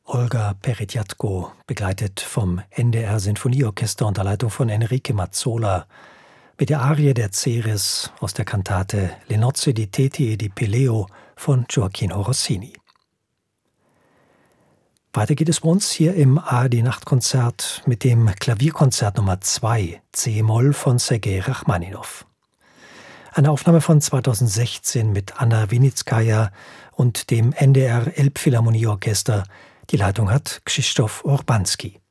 Olga Peretjatko, begleitet vom NDR Sinfonieorchester unter Leitung von Enrique Mazzola, mit der Arie der Ceres aus der Kantate Le nozze di Teti e di Peleo von Gioacchino Rossini. Weiter geht es bei uns hier im ARD-Nachtkonzert mit dem Klavierkonzert Nummer 2 C-Moll von Sergei Rachmaninow. Eine Aufnahme von 2016 mit Anna Winitskaja und dem NDR Elbphilharmonieorchester. Die Leitung hat Krzysztof Urbanski.